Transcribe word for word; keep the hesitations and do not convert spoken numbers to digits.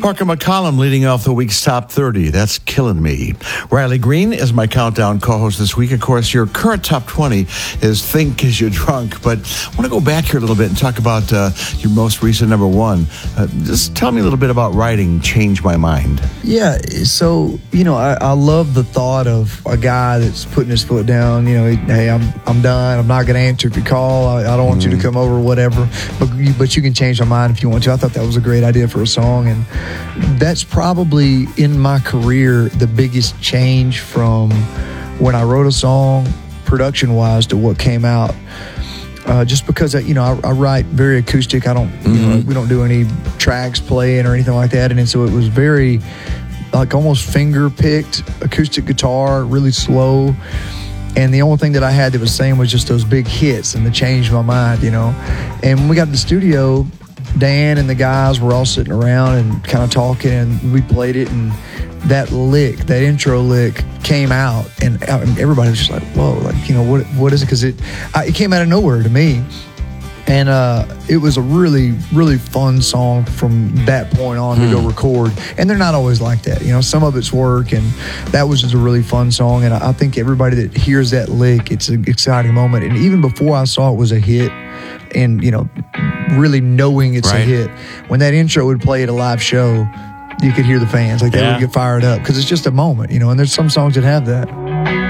Parker McCollum leading off the week's top thirty. That's killing me. Riley Green is my countdown co-host this week. Of course, your current top twenty is Think 'Cause You're Drunk. But I want to go back here a little bit and talk about uh, your most recent number one. Uh, just tell me a little bit about writing Change My Mind. Yeah, so, you know, I, I love the thought of a guy that's putting his foot down. You know, hey, I'm I'm done. I'm not going to answer if you call. I, I don't want mm-hmm. you to come over, whatever. But you, but you can change my mind if you want to. I thought that was a great idea for a song. And that's probably in my career the biggest change from when I wrote a song production-wise to what came out. Uh, just because, you know, I, I write very acoustic. I don't, mm-hmm. you know, we don't do any tracks playing or anything like that. And so it was very, like, almost finger-picked acoustic guitar, really slow. And the only thing that I had that was the same was just those big hits and the Change My Mind, you know. And when we got to the studio, Dan and the guys were all sitting around and kind of talking, and we played it, and that lick, that intro lick came out, and everybody was just like, whoa, like, you know, what what is it? Because it, I, it came out of nowhere to me. And uh, it was a really, really fun song from that point on mm. to go record. And they're not always like that. You know, some of it's work, and that was just a really fun song. And I think everybody that hears that lick, it's an exciting moment. And even before I saw it was a hit, and, you know, really knowing it's right. a hit, when that intro would play at a live show, you could hear the fans. Like, they yeah. would get fired up because it's just a moment, you know, and there's some songs that have that.